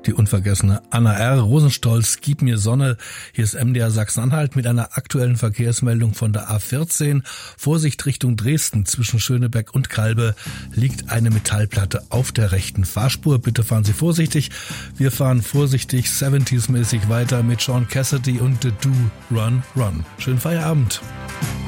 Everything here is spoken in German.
die unvergessene Anna R. Rosenstolz, Gib mir Sonne. Hier ist MDR Sachsen-Anhalt mit einer aktuellen Verkehrsmeldung von der A14. Vorsicht Richtung Dresden, zwischen Schönebeck und Kalbe liegt eine Metallplatte auf der rechten Fahrspur. Bitte fahren Sie vorsichtig. Wir fahren vorsichtig 70s-mäßig weiter mit Sean Cassidy und The Do Run Run. Schönen Feierabend.